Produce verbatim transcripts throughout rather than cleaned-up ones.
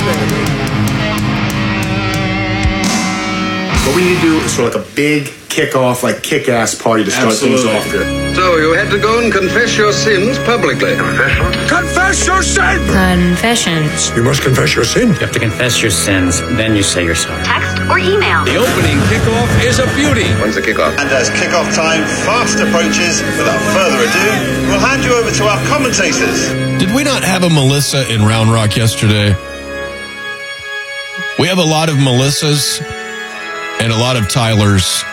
What we need to do is sort of like a big kick-off, like kick-ass party to start Absolutely. things off here. So you had to go and confess your sins publicly. Confession? Confess your sin! Confessions. You must confess your sin. You have to confess your sins, then you say you're sorry. Text or email. The opening kickoff is a beauty. When's the kickoff? And as kickoff time fast approaches, without further ado, we'll hand you over to our commentators. Did we not have a Melissa in Round Rock yesterday? We have a lot of Melissas and a lot of Tylers.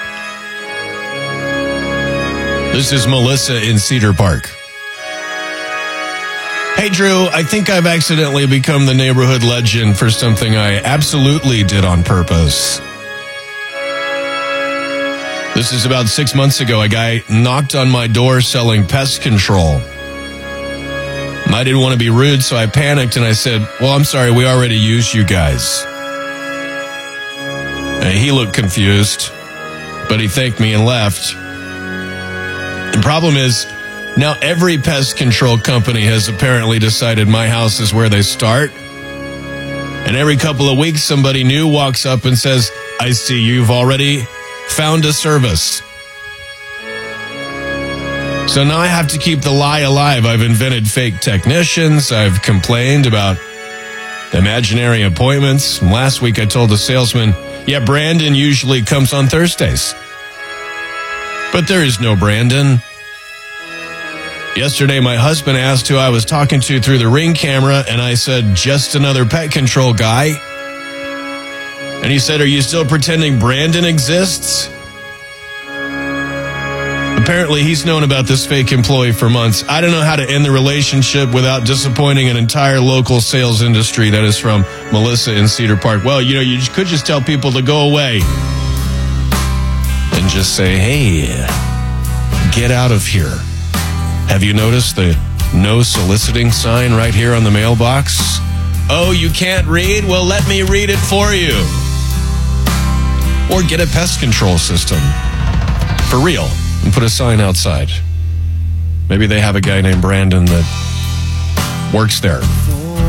This is Melissa in Cedar Park. Hey, Drew, I think I've accidentally become the neighborhood legend for something I absolutely did on purpose. This is about six months ago. A guy knocked on my door selling pest control. I didn't want to be rude, so I panicked and I said, well, I'm sorry, we already used you guys. And he looked confused, but he thanked me and left. The problem is, now every pest control company has apparently decided my house is where they start. And every couple of weeks, somebody new walks up and says, I see you've already found a service. So now I have to keep the lie alive. I've invented fake technicians. I've complained about imaginary appointments. Last week I told the salesman, yeah, Brandon usually comes on Thursdays. But there is no Brandon. Yesterday, my husband asked who I was talking to through the Ring camera, and I said, just another pet control guy. And he said, are you still pretending Brandon exists? Apparently, he's known about this fake employee for months. I don't know how to end the relationship without disappointing an entire local sales industry. That is from Melissa in Cedar Park. Well, you know, you could just tell people to go away. And just say, hey, get out of here. Have you noticed the no soliciting sign right here on the mailbox? Oh, you can't read? Well, let me read it for you. Or get a pest control system. For real. And put a sign outside. Maybe they have a guy named Brandon that works there.